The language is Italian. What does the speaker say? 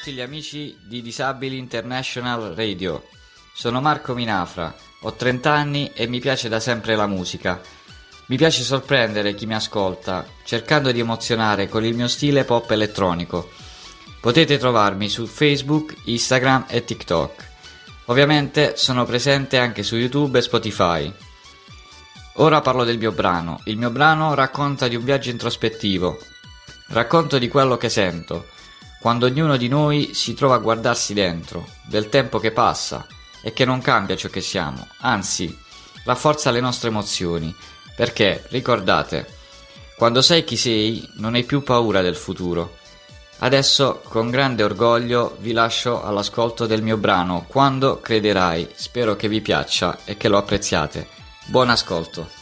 tutti gli amici di Disabili International Radio. Sono Marco Minafra, ho 30 anni e mi piace da sempre la musica. Mi piace sorprendere chi mi ascolta, cercando di emozionare con il mio stile pop elettronico. Potete trovarmi su Facebook, Instagram e TikTok. Ovviamente sono presente anche su YouTube e Spotify. Ora parlo del mio brano. Il mio brano racconta di un viaggio introspettivo. Racconto di quello che sento, quando ognuno di noi si trova a guardarsi dentro, del tempo che passa e che non cambia ciò che siamo, anzi, rafforza le nostre emozioni, perché, ricordate, quando sai chi sei, non hai più paura del futuro. Adesso, con grande orgoglio, vi lascio all'ascolto del mio brano Quando crederai. Spero che vi piaccia e che lo apprezziate. Buon ascolto.